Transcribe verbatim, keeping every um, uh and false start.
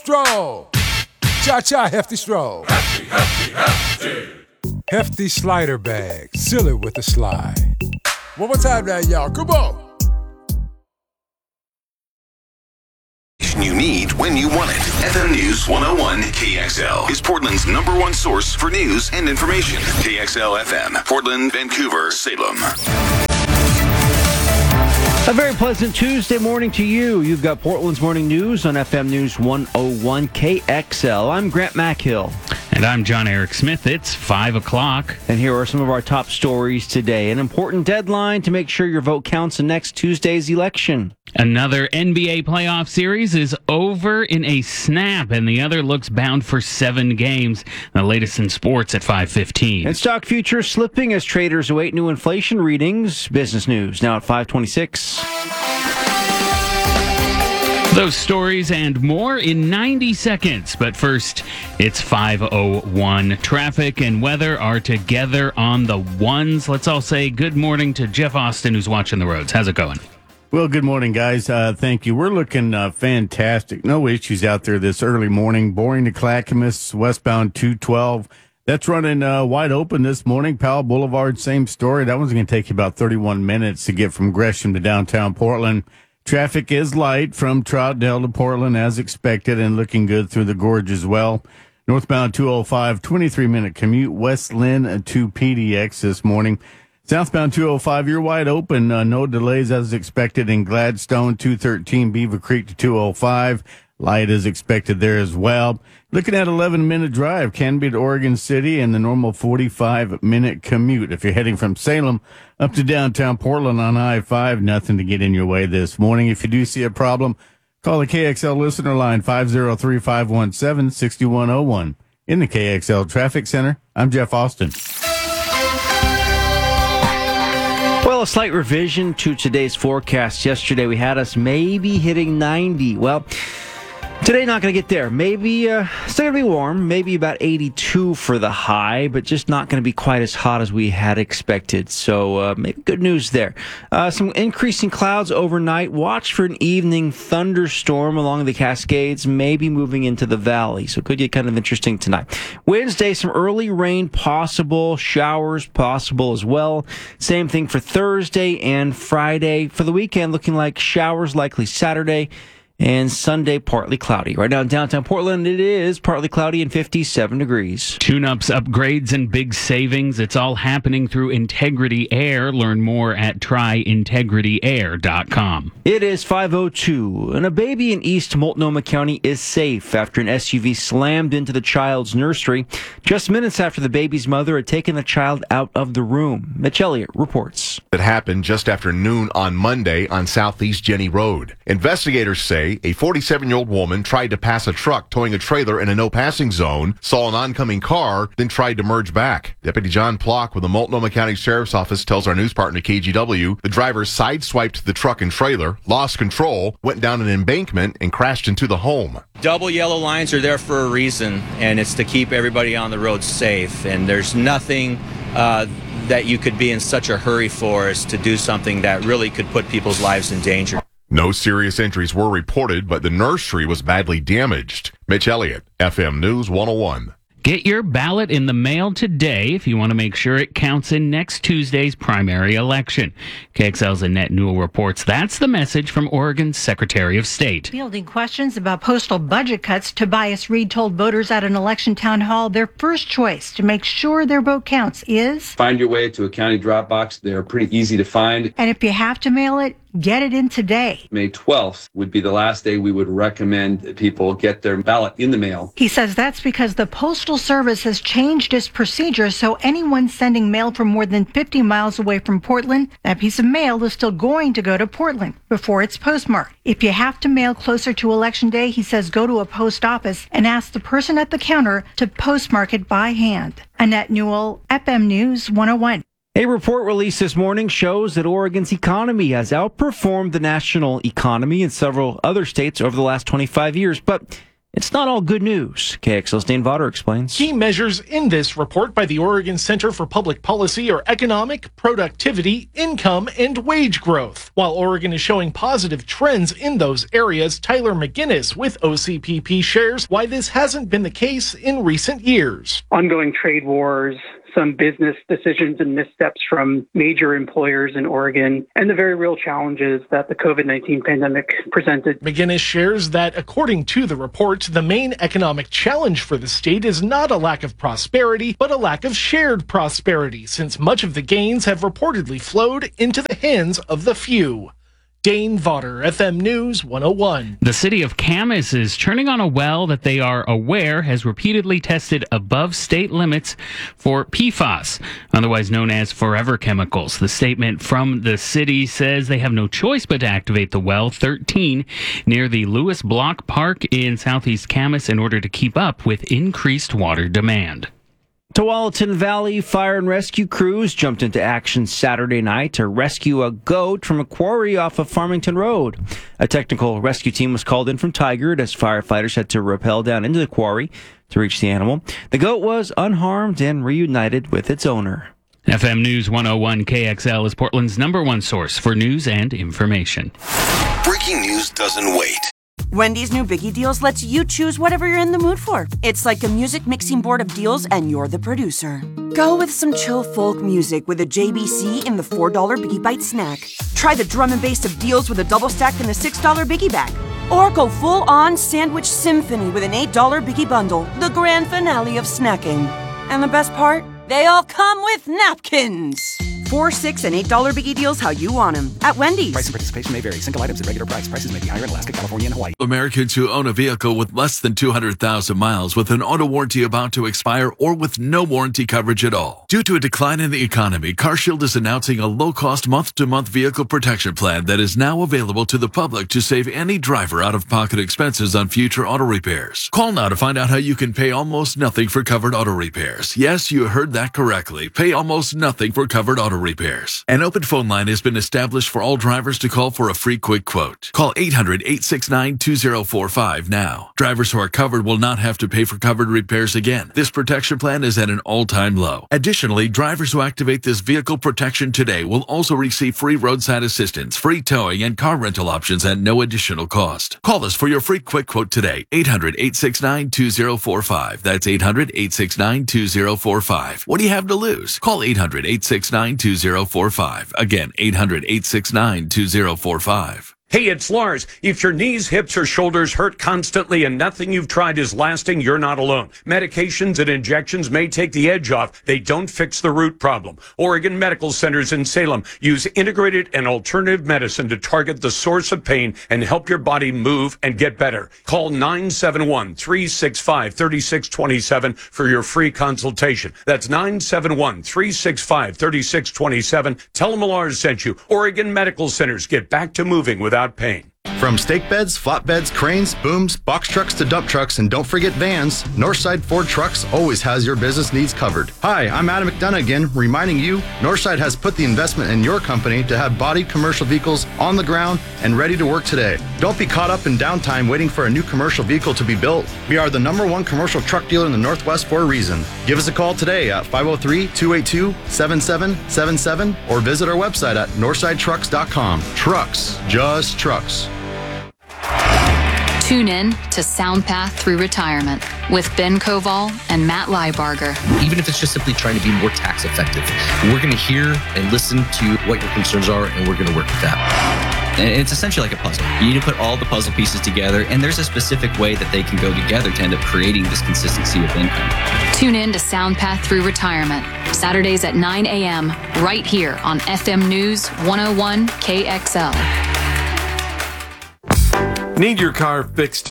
Stroll. Cha-cha, hefty stroll. Hefty, hefty, hefty. Hefty slider bag. Seal it with a slide. One more time now, y'all. Come on. You need when you want it. F M News one oh one K X L is Portland's number one source for news and information. K X L F M, Portland, Vancouver, Salem. A very pleasant Tuesday morning to you. You've got Portland's morning news on F M News one oh one K X L. I'm Grant Mackhill. And I'm John Eric Smith. It's five o'clock. And here are some of our top stories today. An important deadline to make sure your vote counts in next Tuesday's election. Another N B A playoff series is over in a snap, and the other looks bound for seven games. The latest in sports at five fifteen. And stock futures slipping as traders await new inflation readings. Business news now at five twenty-six. Those stories and more in ninety seconds. But first, it's five oh one. Traffic and weather are together on the ones. Let's all say good morning to Jeff Austin, who's watching the roads. How's it going? Well, good morning, guys. Uh, thank you. We're looking uh, fantastic. No issues out there this early morning. Boring to Clackamas, westbound two twelve. That's running uh, wide open this morning. Powell Boulevard, same story. That one's going to take you about thirty-one minutes to get from Gresham to downtown Portland. Traffic is light from Troutdale to Portland as expected and looking good through the gorge as well. Northbound two oh five, twenty-three minute commute, West Lynn to P D X this morning. Southbound two oh five, you're wide open. Uh, no delays as expected in Gladstone, two thirteen Beaver Creek to two oh five. Light is expected there as well. Looking at eleven minute drive, Canby to Oregon City, and the normal forty-five minute commute. If you're heading from Salem up to downtown Portland on I five, nothing to get in your way this morning. If you do see a problem, call the K X L listener line five oh three, five one seven, six one oh one. In the K X L Traffic Center, I'm Jeff Austin. Well, a slight revision to today's forecast. Yesterday we had us maybe hitting ninety. Well, today not going to get there. Maybe uh, still going to be warm. Maybe about eighty-two for the high, but just not going to be quite as hot as we had expected. So uh, maybe good news there. Uh, some increasing clouds overnight. Watch for an evening thunderstorm along the Cascades, maybe moving into the valley. So it could get kind of interesting tonight. Wednesday, some early rain possible. Showers possible as well. Same thing for Thursday and Friday. For the weekend, looking like showers likely Saturday. And Sunday, partly cloudy. Right now in downtown Portland, it is partly cloudy and fifty-seven degrees. Tune-ups, upgrades, and big savings. It's all happening through Integrity Air. Learn more at try integrity air dot com. It is five oh two, and a baby in East Multnomah County is safe after an S U V slammed into the child's nursery just minutes after the baby's mother had taken the child out of the room. Mitch Elliott reports. It happened just after noon on Monday on Southeast Jenny Road. Investigators say a forty-seven-year-old woman tried to pass a truck towing a trailer in a no-passing zone, saw an oncoming car, then tried to merge back. Deputy John Plock with the Multnomah County Sheriff's Office tells our news partner K G W the driver sideswiped the truck and trailer, lost control, went down an embankment, and crashed into the home. Double yellow lines are there for a reason, and it's to keep everybody on the road safe. And there's nothing uh, that you could be in such a hurry for as to do something that really could put people's lives in danger. No serious injuries were reported, but the nursery was badly damaged. Mitch Elliott, F M News one oh one. Get your ballot in the mail today if you want to make sure it counts in next Tuesday's primary election. K X L's Annette Newell reports that's the message from Oregon's Secretary of State. Fielding questions about postal budget cuts, Tobias Reed told voters at an election town hall their first choice to make sure their vote counts is find your way to a county drop box. They're pretty easy to find. And if you have to mail it, get it in today. May twelfth would be the last day we would recommend that people get their ballot in the mail. He says that's because the Postal Service has changed its procedure, so anyone sending mail from more than fifty miles away from Portland, that piece of mail is still going to go to Portland before it's postmarked. If you have to mail closer to Election Day, he says go to a post office and ask the person at the counter to postmark it by hand. Annette Newell, F M News one oh one. A report released this morning shows that Oregon's economy has outperformed the national economy in several other states over the last twenty-five years, but It's not all good news. K X L's Dane Vaughter explains. Key measures in this report by the Oregon Center for Public Policy are economic, productivity, income, and wage growth. While Oregon is showing positive trends in those areas, Tyler McGinnis with O C P P shares why this hasn't been the case in recent years. Ongoing trade wars, some business decisions and missteps from major employers in Oregon, and the very real challenges that the COVID nineteen pandemic presented. McGinnis shares that, according to the report, the main economic challenge for the state is not a lack of prosperity, but a lack of shared prosperity, since much of the gains have reportedly flowed into the hands of the few. Dane Vaughter, F M News one oh one. The city of Camas is turning on a well that they are aware has repeatedly tested above state limits for P FAS, otherwise known as forever chemicals. The statement from the city says they have no choice but to activate the well thirteen near the Lewis Block Park in southeast Camas in order to keep up with increased water demand. Tualatin Valley Fire and Rescue crews jumped into action Saturday night to rescue a goat from a quarry off of Farmington Road. A technical rescue team was called in from Tigard as firefighters had to rappel down into the quarry to reach the animal. The goat was unharmed and reunited with its owner. F M News one oh one K X L is Portland's number one source for news and information. Breaking news doesn't wait. Wendy's new Biggie Deals lets you choose whatever you're in the mood for. It's like a music mixing board of deals, and you're the producer. Go with some chill folk music with a J B C in the four dollar Biggie Bite snack. Try the drum and bass of deals with a double stack in the six dollar Biggie Bag. Or go full-on sandwich symphony with an eight dollar Biggie Bundle, the grand finale of snacking. And the best part? They all come with napkins. Four, six, and eight dollar Biggie Deals how you want them at Wendy's. Price and participation may vary. Single items at regular price. Prices may be higher in Alaska, California, and Hawaii. Americans who own a vehicle with less than two hundred thousand miles with an auto warranty about to expire or with no warranty coverage at all. Due to a decline in the economy, CarShield is announcing a low-cost month-to-month vehicle protection plan that is now available to the public to save any driver out-of-pocket expenses on future auto repairs. Call now to find out how you can pay almost nothing for covered auto repairs. Yes, you heard that correctly. Pay almost nothing for covered auto repairs. An open phone line has been established for all drivers to call for a free quick quote. Call eight hundred, eight six nine, two zero four five now. Drivers who are covered will not have to pay for covered repairs again. This protection plan is at an all-time low. Additionally, drivers who activate this vehicle protection today will also receive free roadside assistance, free towing, and car rental options at no additional cost. Call us for your free quick quote today. eight hundred, eight six nine, two zero four five. That's eight hundred, eight six nine, two zero four five. What do you have to lose? Call eight hundred, eight six nine, two zero four five. Again, eight hundred, eight six nine, two zero four five. Hey, it's Lars. If your knees, hips, or shoulders hurt constantly and nothing you've tried is lasting, you're not alone. Medications and injections may take the edge off. They don't fix the root problem. Oregon Medical Centers in Salem use integrated and alternative medicine to target the source of pain and help your body move and get better. Call nine seven one, three six five, three six two seven for your free consultation. That's nine seven one, three six five, three six two seven. Tell them Lars sent you. Oregon Medical Centers. Get back to moving without pain. From stake beds, flatbeds, cranes, booms, box trucks to dump trucks, and don't forget vans, Northside Ford Trucks always has your business needs covered. Hi, I'm Adam McDonough again, reminding you Northside has put the investment in your company to have bodied commercial vehicles on the ground and ready to work today. Don't be caught up in downtime waiting for a new commercial vehicle to be built. We are the number one commercial truck dealer in the Northwest for a reason. Give us a call today at five oh three, two eight two, seven seven seven seven or visit our website at northside trucks dot com. Trucks, just trucks. Tune in to Sound Path Through Retirement with Ben Koval and Matt Liebarger. Even if it's just simply trying to be more tax effective, we're going to hear and listen to what your concerns are, and we're going to work with that. And it's essentially like a puzzle. You need to put all the puzzle pieces together, and there's a specific way that they can go together to end up creating this consistency of income. Tune in to Sound Path Through Retirement, Saturdays at nine a.m. right here on F M News one oh one K X L. Need your car fixed